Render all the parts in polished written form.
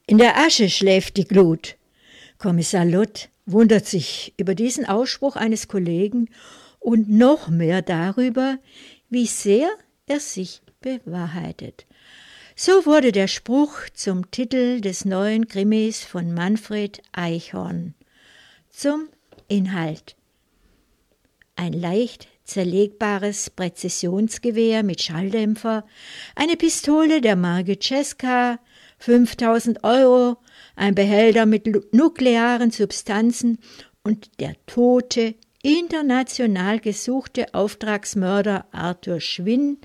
In der Asche schläft die Glut. Kommissar Lott wundert sich über diesen Ausspruch eines Kollegen und noch mehr darüber, wie sehr er sich bewahrheitet. So wurde der Spruch zum Titel des neuen Krimis von Manfred Eichhorn. Zum Inhalt: Ein leicht zerlegbares Präzisionsgewehr mit Schalldämpfer, eine Pistole der Marke Cesca, 5.000 €, ein Behälter mit nuklearen Substanzen und der tote, international gesuchte Auftragsmörder Arthur Schwinn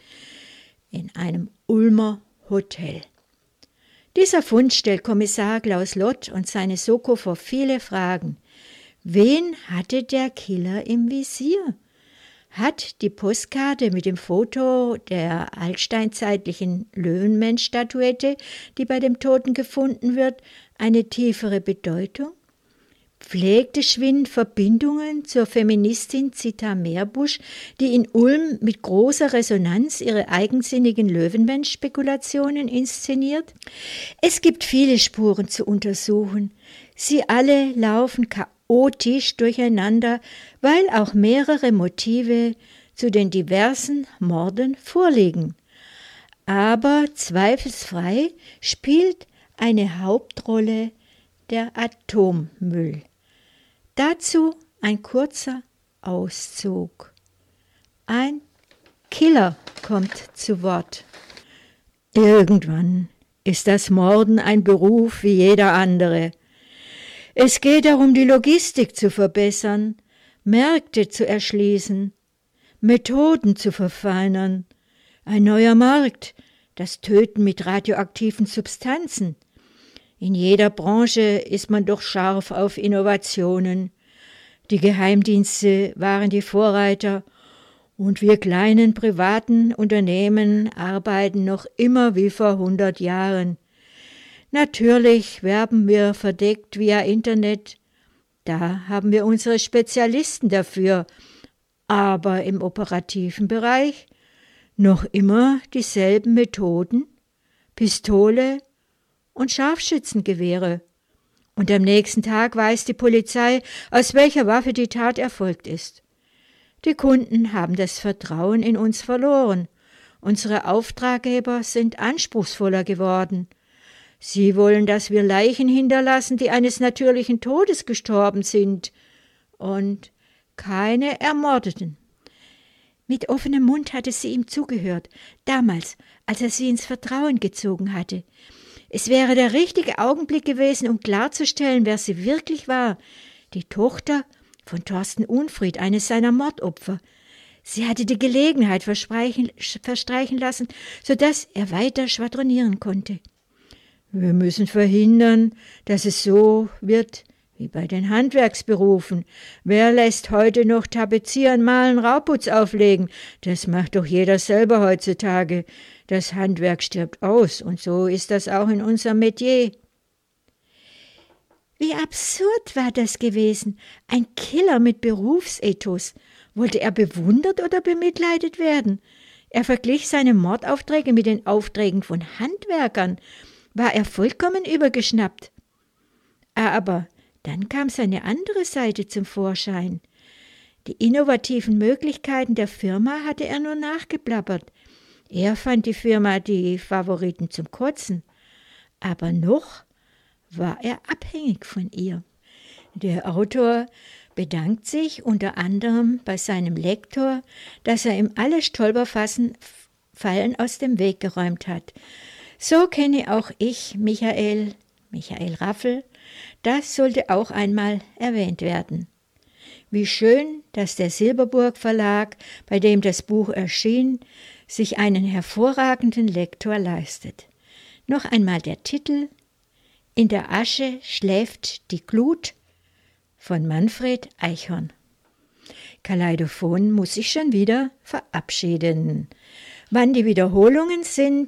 in einem Ulmer Hotel. Dieser Fund stellt Kommissar Klaus Lott und seine Soko vor viele Fragen. Wen hatte der Killer im Visier? Hat die Postkarte mit dem Foto der altsteinzeitlichen Löwenmensch-Statuette, die bei dem Toten gefunden wird, eine tiefere Bedeutung? Pflegte Schwinn Verbindungen zur Feministin Zita Meerbusch, die in Ulm mit großer Resonanz ihre eigensinnigen Löwenmensch-Spekulationen inszeniert? Es gibt viele Spuren zu untersuchen. Sie alle laufen chaotisch durcheinander, weil auch mehrere Motive zu den diversen Morden vorliegen. Aber zweifelsfrei spielt eine Hauptrolle der Atommüll. Dazu ein kurzer Auszug. Ein Killer kommt zu Wort. Irgendwann ist das Morden ein Beruf wie jeder andere. Es geht darum, die Logistik zu verbessern, Märkte zu erschließen, Methoden zu verfeinern, ein neuer Markt, das Töten mit radioaktiven Substanzen. In jeder Branche ist man doch scharf auf Innovationen. Die Geheimdienste waren die Vorreiter und wir kleinen privaten Unternehmen arbeiten noch immer wie vor 100 Jahren. Natürlich werben wir verdeckt via Internet. Da haben wir unsere Spezialisten dafür. Aber im operativen Bereich noch immer dieselben Methoden, Pistole und Scharfschützengewehre. Und am nächsten Tag weiß die Polizei, aus welcher Waffe die Tat erfolgt ist. Die Kunden haben das Vertrauen in uns verloren. Unsere Auftraggeber sind anspruchsvoller geworden. Sie wollen, dass wir Leichen hinterlassen, die eines natürlichen Todes gestorben sind. Und keine Ermordeten. Mit offenem Mund hatte sie ihm zugehört, damals, als er sie ins Vertrauen gezogen hatte. Es wäre der richtige Augenblick gewesen, um klarzustellen, wer sie wirklich war. Die Tochter von Thorsten Unfried, eines seiner Mordopfer. Sie hatte die Gelegenheit verstreichen lassen, sodass er weiter schwadronieren konnte. Wir müssen verhindern, dass es so wird wie bei den Handwerksberufen. Wer lässt heute noch tapezieren, malen, Rauputz auflegen? Das macht doch jeder selber heutzutage. Das Handwerk stirbt aus und so ist das auch in unserem Metier. Wie absurd war das gewesen. Ein Killer mit Berufsethos. Wollte er bewundert oder bemitleidet werden? Er verglich seine Mordaufträge mit den Aufträgen von Handwerkern. War er vollkommen übergeschnappt? Aber dann kam seine andere Seite zum Vorschein. Die innovativen Möglichkeiten der Firma hatte er nur nachgeplappert. Er fand die Firma die Favoriten zum Kotzen. Aber noch war er abhängig von ihr. Der Autor bedankt sich unter anderem bei seinem Lektor, dass er ihm alle Stolperfallen aus dem Weg geräumt hat. So kenne auch ich Michael Raffel. Das sollte auch einmal erwähnt werden. Wie schön, dass der Silberburg Verlag, bei dem das Buch erschien, sich einen hervorragenden Lektor leistet. Noch einmal der Titel: In der Asche schläft die Glut von Manfred Eichhorn. Kaleidophon muss sich schon wieder verabschieden. Wann die Wiederholungen sind,